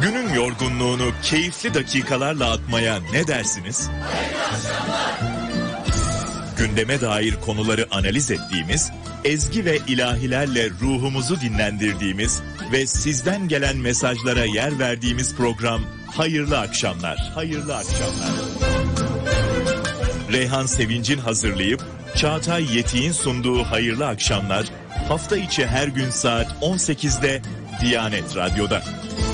Günün yorgunluğunu keyifli dakikalarla atmaya ne dersiniz? Gündeme dair konuları analiz ettiğimiz, ezgi ve ilahilerle ruhumuzu dinlendirdiğimiz ve sizden gelen mesajlara yer verdiğimiz program Hayırlı Akşamlar. Hayırlı Akşamlar. Reyhan Sevinç'in hazırlayıp Çağatay Yetik'in sunduğu Hayırlı Akşamlar hafta içi her gün saat 18'de Diyanet Radyo'da.